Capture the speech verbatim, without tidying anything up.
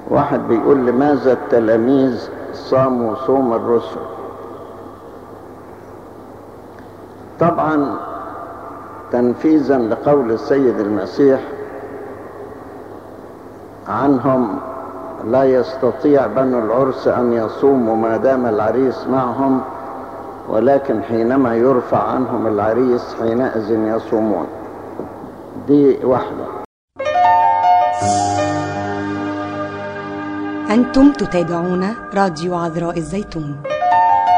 واحد بيقول لماذا التلاميذ صاموا صوم الرسل؟ طبعا تنفيذا لقول السيد المسيح عنهم: لا يستطيع بنو العرس أن يصوموا ما دام العريس معهم، ولكن حينما يرفع عنهم العريس حينئذ يصومون. دي واحدة. أنتم تتابعون راديو عذراء الزيتون.